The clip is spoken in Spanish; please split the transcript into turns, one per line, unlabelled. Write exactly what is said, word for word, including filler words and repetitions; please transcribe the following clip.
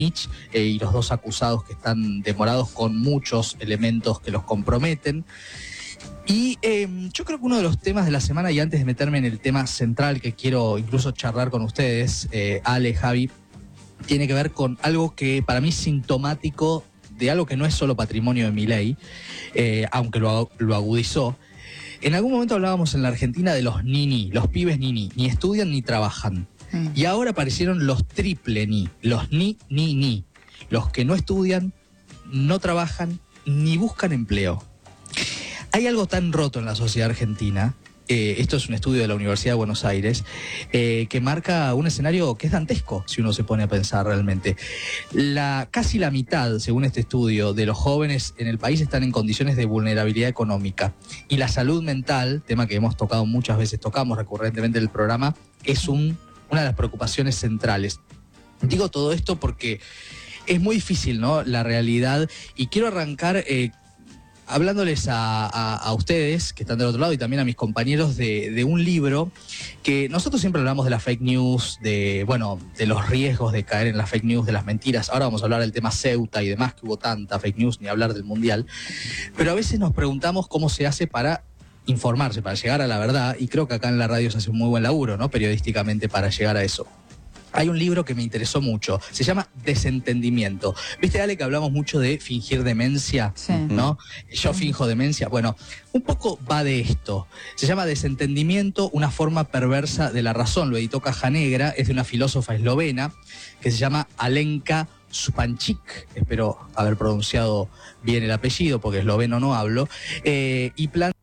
Eh, y los dos acusados que están demorados con muchos elementos que los comprometen. Y eh, yo creo que uno de los temas de la semana, y antes de meterme en el tema central que quiero incluso charlar con ustedes, eh, Ale, Javi, tiene que ver con algo que para mí es sintomático de algo que no es solo patrimonio de Milei, eh, aunque lo, lo agudizó. En algún momento hablábamos en la Argentina de los nini, los pibes nini, ni estudian ni trabajan. Y ahora aparecieron los triple ni, los ni, ni, ni. Los que no estudian, no trabajan, ni buscan empleo. Hay algo tan roto en la sociedad argentina, eh, esto es un estudio de la Universidad de Buenos Aires, eh, que marca un escenario que es dantesco, si uno se pone a pensar realmente. La, casi la mitad, según este estudio, de los jóvenes en el país están en condiciones de vulnerabilidad económica. Y la salud mental, tema que hemos tocado muchas veces, tocamos recurrentemente en el programa, es un... una de las preocupaciones centrales. Digo todo esto porque es muy difícil, ¿no?, la realidad, y quiero arrancar eh, hablándoles a, a, a ustedes, que están del otro lado, y también a mis compañeros, de, de un libro que nosotros siempre hablamos de la fake news, de, bueno, de los riesgos de caer en la fake news, de las mentiras. Ahora vamos a hablar del tema Ceuta y demás, que hubo tanta fake news, ni hablar del Mundial. Pero a veces nos preguntamos cómo se hace para informarse, para llegar a la verdad, y creo que acá en la radio se hace un muy buen laburo, ¿no?, periodísticamente, para llegar a eso. Hay un libro que me interesó mucho, se llama Desentendimiento. ¿Viste, Ale, que hablamos mucho de fingir demencia? Sí. ¿No? Yo finjo demencia. Bueno, un poco va de esto. Se llama Desentendimiento, una forma perversa de la razón. Lo editó Caja Negra, es de una filósofa eslovena que se llama Alenka Supančič, espero haber pronunciado bien el apellido porque esloveno no hablo, eh, y plan